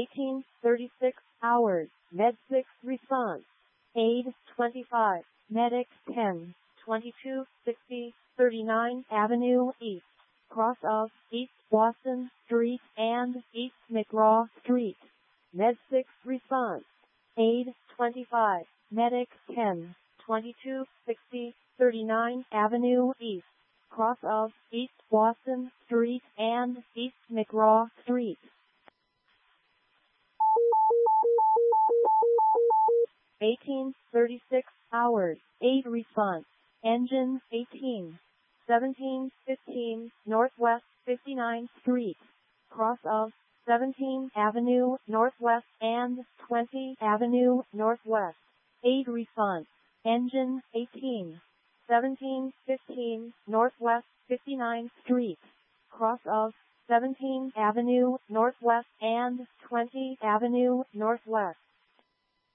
18:36 hours, Med 6 response. Aid 25, Medic 10, 2260 39 Avenue East, cross of East Boston Street and East McGraw Street. Med 6 response. Aid 25, Medic 10, 2260 39 Avenue East, cross of East Boston Street and East McGraw Street. 18:36 hours, Aid response. Engine 18, 1715 Northwest 59th Street, cross of 17th Avenue Northwest and 20th Avenue Northwest. Aid response. Engine 18, 1715 Northwest 59th Street, cross of 17th Avenue Northwest and 20th Avenue Northwest.